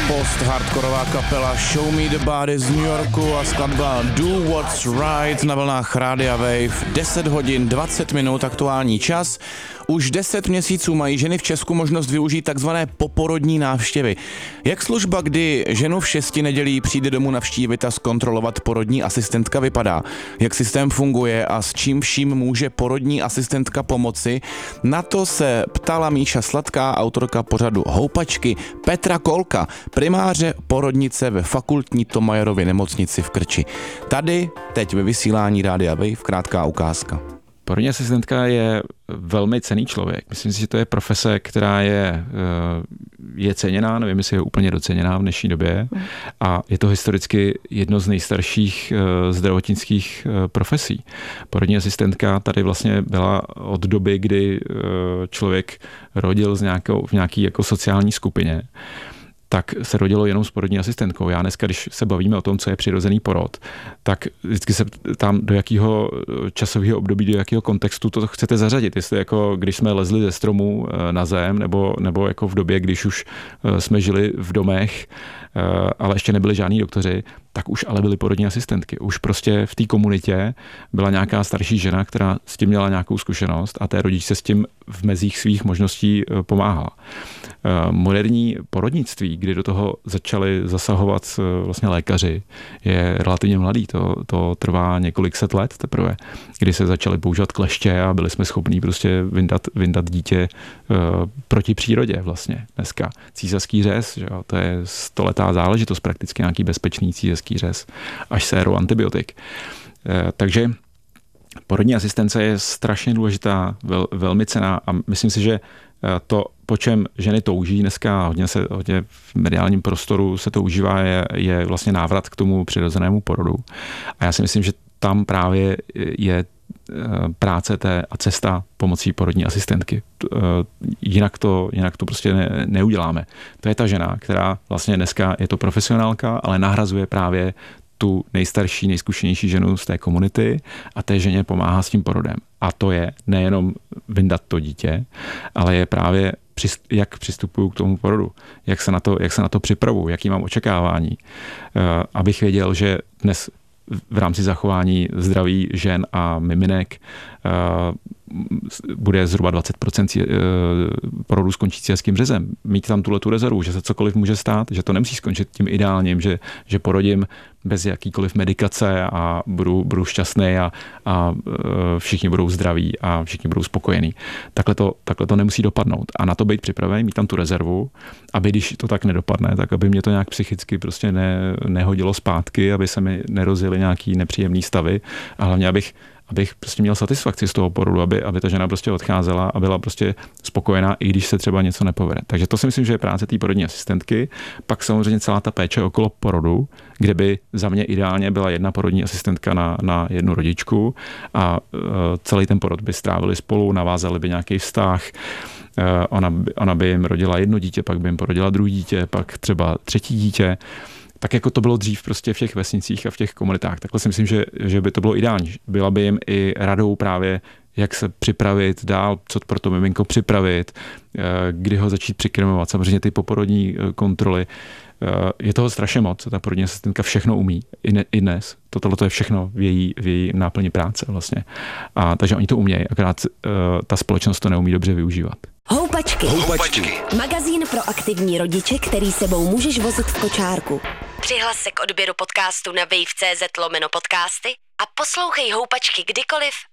post-hardkorová kapela Show Me the Body z New Yorku a skladba Do What's Right na vlnách Rádia Wave. 10 hodin 20 minut aktuální čas. Už 10 měsíců mají ženy v Česku možnost využít takzvané poporodní návštěvy. Jak služba, kdy ženu v 6 nedělí přijde domů navštívit a zkontrolovat porodní asistentka vypadá? Jak systém funguje a s čím vším může porodní asistentka pomoci? Na to se ptala Míša Sladká, autorka pořadu Houpačky, Petra Kolka, primáře porodnice ve fakultní Thomayerově nemocnici v Krči. Tady, teď ve vysílání Rádia Wave, krátká ukázka. Porodní asistentka je velmi cenný člověk. Myslím si, že to je profese, která je ceněná, nevím, jestli je úplně doceněná v dnešní době. A je to historicky jedno z nejstarších zdravotnických profesí. Porodní asistentka tady vlastně byla od doby, kdy člověk rodil v nějaký jako sociální skupině, tak se rodilo jenom s porodní asistentkou. Já dneska, když se bavíme o tom, co je přirozený porod, tak vždycky se tam do jakého časového období, do jakého kontextu to chcete zařadit. Jestli jako když jsme lezli ze stromu na zem, nebo jako v době, když už jsme žili v domech, ale ještě nebyli žádní doktoři, tak už ale byly porodní asistentky. Už prostě v té komunitě byla nějaká starší žena, která s tím měla nějakou zkušenost a té rodič se s tím v mezích svých možností pomáhala. Moderní porodnictví, kdy do toho začali zasahovat vlastně lékaři, je relativně mladý. To trvá několik set let teprve, kdy se začaly používat kleště a byli jsme schopní prostě vyndat dítě proti přírodě vlastně dneska. Císařský řez, že jo, to je 100letá záležitost, prakticky nějaký bezpečný císařský řez, až sérou antibiotik. Takže porodní asistence je strašně důležitá, velmi cenná a myslím si, že to, po čem ženy touží dneska, hodně v mediálním prostoru se to užívá, je vlastně návrat k tomu přirozenému porodu. A já si myslím, že tam právě je práce a cesta pomocí porodní asistentky. Jinak to prostě neuděláme. To je ta žena, která vlastně dneska je to profesionálka, ale nahrazuje právě tu nejstarší, nejzkušenější ženu z té komunity a té ženě pomáhá s tím porodem. A to je nejenom vyndat to dítě, ale je právě jak přistupuju k tomu porodu, jak se na to připravuju, jaký mám očekávání. Abych věděl, že dnes v rámci zachování zdraví žen a miminek bude zhruba 20% porodů skončit císařským řezem. Mít tam tu rezervu, že se cokoliv může stát, že to nemusí skončit tím ideálním, že porodím bez jakýkoliv medikace a budu šťastný a všichni budou zdraví a všichni budou spokojení. Takhle to nemusí dopadnout. A na to být připravený, mít tam tu rezervu, aby když to tak nedopadne, tak aby mě to nějak psychicky prostě nehodilo zpátky, aby se mi nerozjeli nějaký nepříjemný stavy a hlavně abych prostě měl satisfakci z toho porodu, aby ta žena prostě odcházela a byla prostě spokojená, i když se třeba něco nepovede. Takže to si myslím, že je práce té porodní asistentky. Pak samozřejmě celá ta péče okolo porodu, kde by za mě ideálně byla jedna porodní asistentka na jednu rodičku a celý ten porod by strávili spolu, navázali by nějaký vztah. Ona by jim rodila jedno dítě, pak by jim porodila druhé dítě, pak třeba třetí dítě. Tak jako to bylo dřív prostě v těch vesnicích a v těch komunitách. Takhle si myslím, že by to bylo ideální. Byla by jim i radou právě, jak se připravit dál, co pro to miminko připravit, kdy ho začít přikrmovat. Samozřejmě ty poporodní kontroly. Je toho strašně moc. Ta porodní asistentka všechno umí. I dnes. Tohle je všechno v její náplni práce vlastně. Takže oni to umějí, akorát ta společnost to neumí dobře využívat. Houpačky. Magazín pro aktivní rodiče, který sebou můžeš vozit v kočárku. Přihlas se k odběru podcastu na wave.cz/podcasty a poslouchej Houpačky kdykoliv